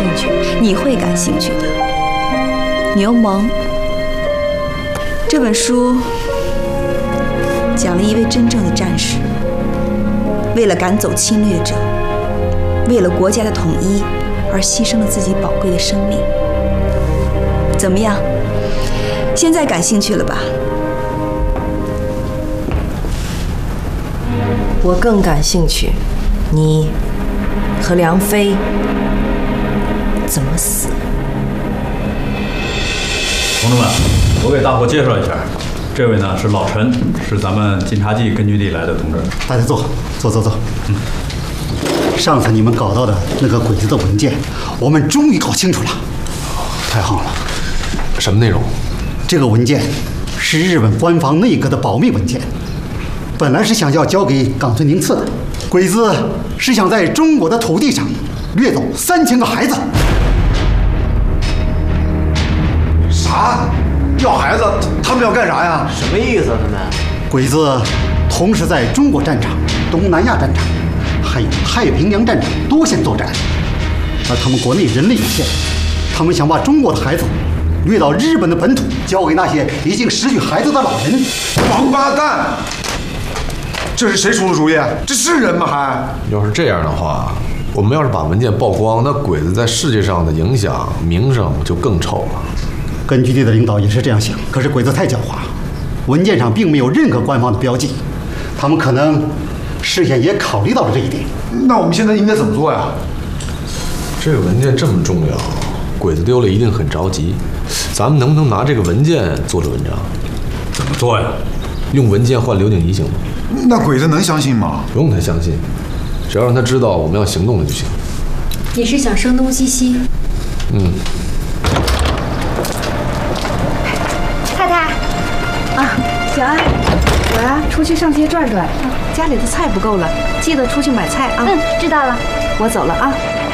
兴趣，你会感兴趣的。牛虻这本书讲了一位真正的战士，为了赶走侵略者，为了国家的统一而牺牲了自己宝贵的生命。怎么样？现在感兴趣了吧？ 我更感兴趣，你和梁飞怎么死？ 同志们，我给大伙介绍一下，这位呢是老陈，是咱们晋察冀根据地来的同志。 大家坐。上次你们搞到的那个鬼子的文件，我们终于搞清楚了。 太好了，什么内容？ 这个文件是日本官方内阁的保密文件，本来是想要交给冈村宁次的。鬼子是想在中国的土地上掠走3000个孩子。 啥？要孩子？他们要干啥呀？ 什么意思？他们？ 鬼子同时在中国战场、东南亚战场，还有太平洋战场多线作战。而他们国内人力有限，他们想把中国的孩子掠到日本的本土，交给那些已经失去孩子的老人。 王八蛋！这是谁出的主意？这是人吗？还要是这样的话，我们要是把文件曝光，那鬼子在世界上的影响、名声就更臭了。 根据地的领导也是这样想，可是鬼子太狡猾，文件上并没有任何官方的标记，他们可能事先也考虑到了这一点。 那我们现在应该怎么做呀？ 这个文件这么重要，鬼子丢了一定很着急。咱们能不能拿这个文件做这文章？ 怎么做呀？ 用文件换刘景怡行吗？ 那鬼子能相信吗？ 不用他相信，只要让他知道我们要行动了就行。 你是想声东击西？ 太太， 小安，我呀出去上街转转，家里的菜不够了，记得出去买菜啊。 知道了。 我走了啊。